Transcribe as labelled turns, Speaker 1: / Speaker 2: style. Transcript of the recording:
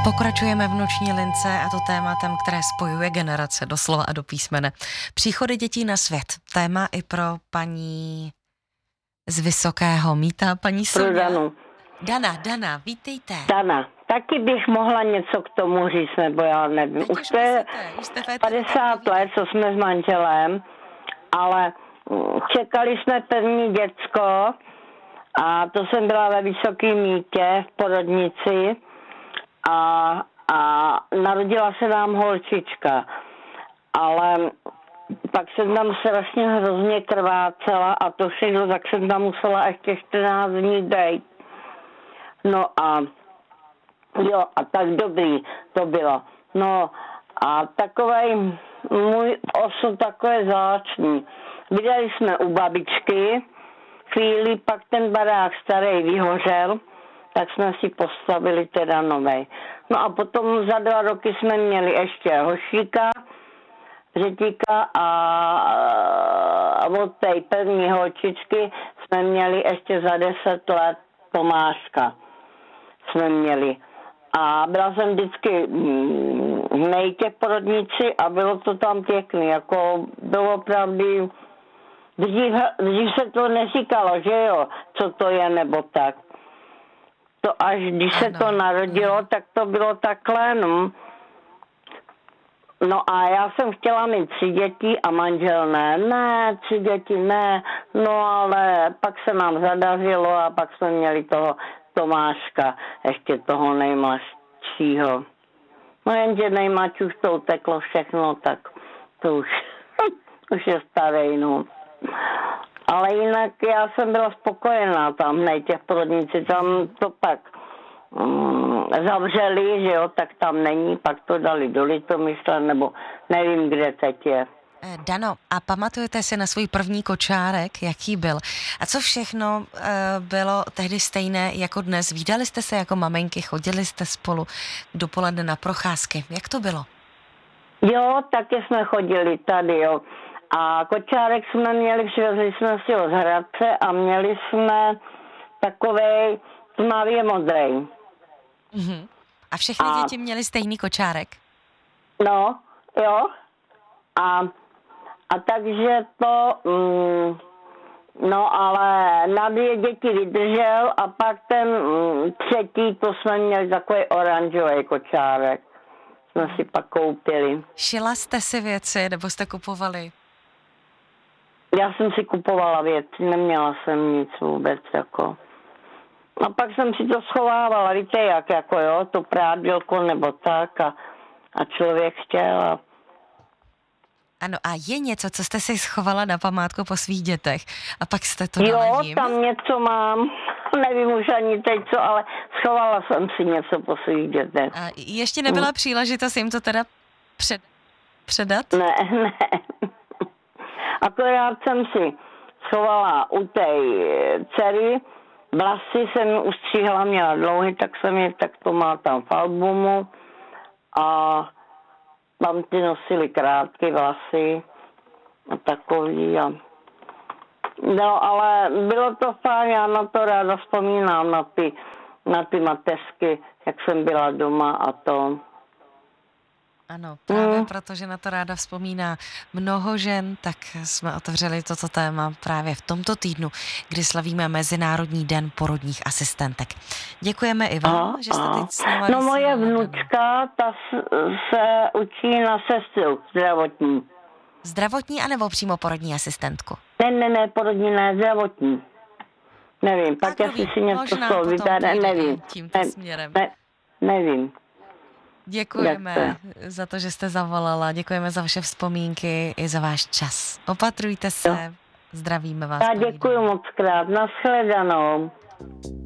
Speaker 1: Pokračujeme v noční lince a to tématem, které spojuje generace doslova a do písmene. Příchody dětí na svět. Téma i pro paní z Vysokého Mýta, paní Soňa.
Speaker 2: Pro Danu.
Speaker 1: Dana, vítejte.
Speaker 2: Dana, taky bych mohla něco k tomu říct, nebo já nevím. Už to je 50 let, co jsme s manželem, ale čekali jsme první děcko a to jsem byla ve Vysokém Mýtě v porodnici a narodila se nám holčička, ale pak jsem tam strašně hrozně krvácela a to všechno, tak jsem tam musela ještě 14 dní dejt. No a jo, a tak dobrý to bylo. No a takovej můj osud takové zvláštní. Bydleli jsme u babičky, chvíli pak ten barák starý vyhořel, tak jsme si postavili teda novej. No a potom za 2 roky jsme měli ještě hošíka, řetíka a od té první holčičky jsme měli ještě za 10 let Tomáška. Jsme měli. A byla jsem vždycky v Mejtě v porodnici a bylo to tam pěkný, jako bylo opravdu, dřív se to neříkalo, že jo, co to je nebo tak. To až když se to narodilo, tak to bylo takhle, no. No a já jsem chtěla mít 3 děti a manžel ne, 3 děti ne, no ale pak se nám zadařilo a pak jsme měli toho Tomáška, ještě toho nejmladšího. No jenže nejmladší už to uteklo všechno, tak to už je starý, no. Ale jinak já jsem byla spokojená tam, nejtě v porodnici, tam to pak zavřeli, že jo, tak tam není, pak to dali do Litomyšle, nebo nevím, kde teď je.
Speaker 1: Dano, a pamatujete si na svůj první kočárek, jaký byl? A co všechno bylo tehdy stejné jako dnes? Vídali jste se jako maminky, chodili jste spolu dopoledne na procházky? Jak to bylo?
Speaker 2: Jo, taky jsme chodili tady, jo. A kočárek jsme měli, přivezli jsme si ho z Hradce a měli jsme takovej tmavě modrej.
Speaker 1: Uh-huh. A všechny děti měly stejný kočárek?
Speaker 2: No, jo. A takže to, no ale na 2 děti vydržel a pak ten 3. to jsme měli takový oranžový kočárek. Jsme si pak koupili.
Speaker 1: Šila jste si věci, nebo jste kupovali?
Speaker 2: Já jsem si kupovala věci, neměla jsem nic vůbec, jako. A pak jsem si to schovávala, víte jak, jako jo, to prádilko nebo tak a člověk chtěl a...
Speaker 1: Ano, a je něco, co jste si schovala na památku po svých dětech a pak jste to dala jim?
Speaker 2: Jo, tam něco mám, nevím už ani teď co, ale schovala jsem si něco po svých dětech.
Speaker 1: A ještě nebyla příležitost jim to teda předat?
Speaker 2: Ne. Akorát jsem si schovala u té dcery, vlasy jsem ustříhala, měla dlouhý, tak jsem je, tak to má tam v albumu a tam ty nosily krátké vlasy a takový a... No, ale bylo to fajn, já na to ráda vzpomínám, na ty mateřsky, jak jsem byla doma a to...
Speaker 1: Ano, právě protože na to ráda vzpomíná mnoho žen, tak jsme otevřeli toto téma právě v tomto týdnu, kdy slavíme Mezinárodní den porodních asistentek. Děkujeme i vám, že jste teď s námi.
Speaker 2: No moje vnučka, ta se učí na sestru zdravotní.
Speaker 1: Zdravotní anebo přímo porodní asistentku?
Speaker 2: Ne, porodní ne, zdravotní. Nevím, pak jestli si něco z toho vybere, nevím.
Speaker 1: Tímto směrem.
Speaker 2: Nevím.
Speaker 1: Děkujeme za to, že jste zavolala, děkujeme za vaše vzpomínky i za váš čas. Opatrujte se, zdravíme vás.
Speaker 2: Já děkuji moc krát, nashledanou.